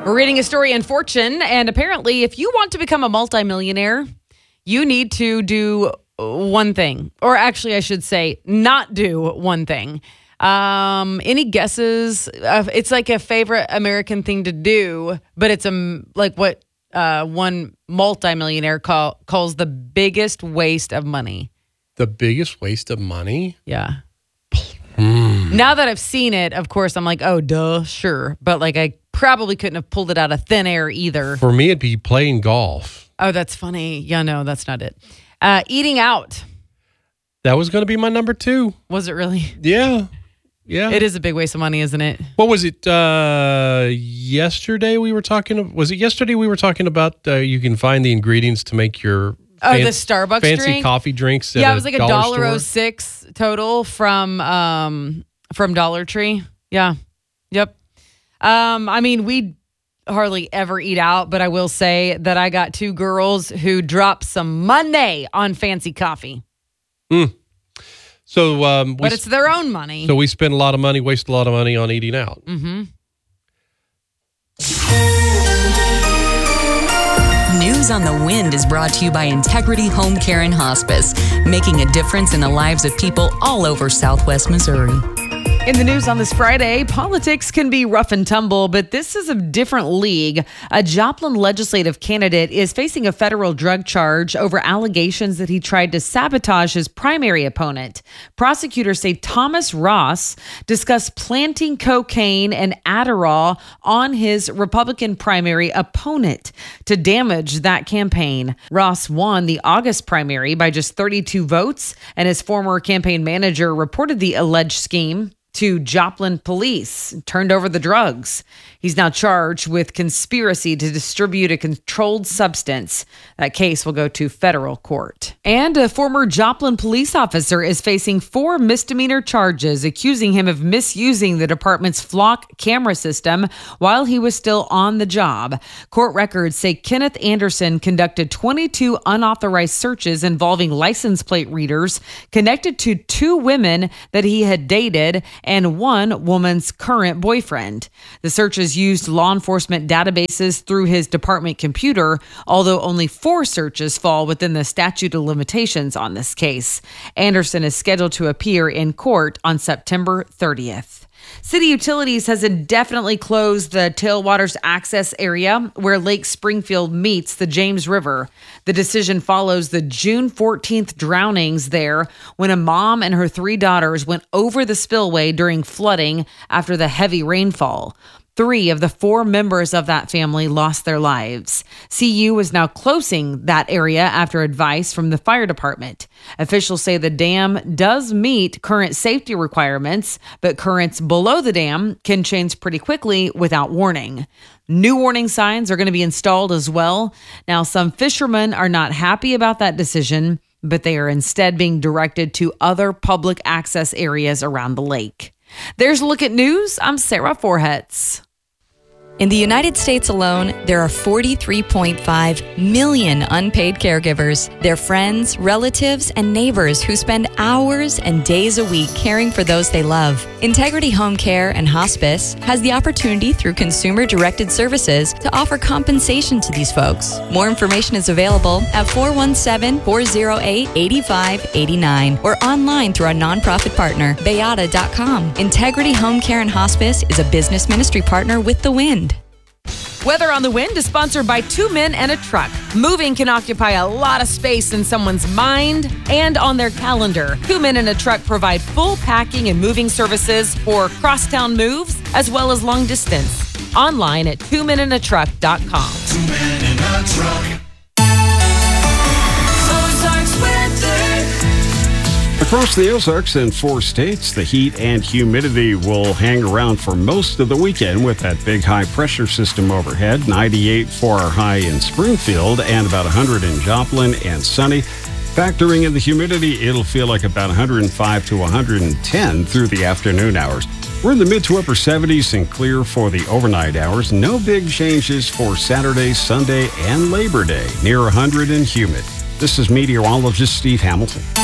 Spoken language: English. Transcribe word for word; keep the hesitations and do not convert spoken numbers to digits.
We're reading a story in Fortune, and apparently if you want to become a multimillionaire, you need to do one thing. Or actually, I should say, not do one thing. Um, any guesses? Uh, it's like a favorite American thing to do, but it's a, like what uh, one multimillionaire call, calls the biggest waste of money. The biggest waste of money? Yeah. Hmm. Now that I've seen it, of course, I'm like, oh, duh, sure. But like, I probably couldn't have pulled it out of thin air either. For me, it'd be playing golf. Oh, that's funny. Yeah, no, that's not it. Uh, eating out. That was going to be my number two. Was it really? Yeah. Yeah. It is a big waste of money, isn't it? What was it? Uh, yesterday we were talking. Was it yesterday we were talking about uh, you can find the ingredients to make your Oh, fan- the Starbucks fancy drink? coffee drinks. At Yeah, a it was like a dollar dollar oh store? six total from um from Dollar Tree. Yeah. Yep. Um, I mean, we hardly ever eat out, but I will say that I got two girls who dropped some money on fancy coffee. Mm. So, um, we, But it's their own money. so we spend a lot of money, waste a lot of money on eating out. Mm-hmm. News on the Wind is brought to you by Integrity Home Care and Hospice, making a difference in the lives of people all over Southwest Missouri. In the news on this Friday, politics can be rough and tumble, but this is a different league. A Joplin legislative candidate is facing a federal drug charge over allegations that he tried to sabotage his primary opponent. Prosecutors say Thomas Ross discussed planting cocaine and Adderall on his Republican primary opponent to damage that campaign. Ross won the August primary by just thirty-two votes, and his former campaign manager reported the alleged scheme to Joplin police, turned over the drugs. He's now charged with conspiracy to distribute a controlled substance. That case will go to federal court. And a former Joplin police officer is facing four misdemeanor charges, accusing him of misusing the department's Flock camera system while he was still on the job. Court records say Kenneth Anderson conducted twenty-two unauthorized searches involving license plate readers connected to two women that he had dated and one woman's current boyfriend. The searches used law enforcement databases through his department computer, although only four searches fall within the statute of limitations on this case. Anderson is scheduled to appear in court on September thirtieth. City Utilities has indefinitely closed the Tailwaters access area where Lake Springfield meets the James River. The decision follows the June fourteenth drownings there when a mom and her three daughters went over the spillway during flooding after the heavy rainfall. Three of the four members of that family lost their lives. C U is now closing that area after advice from the fire department. Officials say the dam does meet current safety requirements, but currents below the dam can change pretty quickly without warning. New warning signs are going to be installed as well. Now, some fishermen are not happy about that decision, but they are instead being directed to other public access areas around the lake. There's a look at news. I'm Sarah Forhetz. In the United States alone, there are forty-three point five million unpaid caregivers. They're friends, relatives, and neighbors who spend hours and days a week caring for those they love. Integrity Home Care and Hospice has the opportunity through consumer-directed services to offer compensation to these folks. More information is available at four one seven, four oh eight, eight five eight nine or online through our nonprofit partner, Bayada dot com. Integrity Home Care and Hospice is a business ministry partner with The Wind. Weather on the Wind is sponsored by Two Men and a Truck. Moving can occupy a lot of space in someone's mind and on their calendar. Two Men and a Truck provide full packing and moving services for crosstown moves as well as long distance. Online at two men and a truck dot com. Two men in a truck. Across the Ozarks and four states, the heat and humidity will hang around for most of the weekend with that big high pressure system overhead. ninety-eight for our high in Springfield and about one hundred in Joplin and sunny. Factoring in the humidity, it'll feel like about one hundred five to one hundred ten through the afternoon hours. We're in the mid to upper seventies and clear for the overnight hours. No big changes for Saturday, Sunday, and Labor Day. Near one hundred and humid. This is meteorologist Steve Hamilton.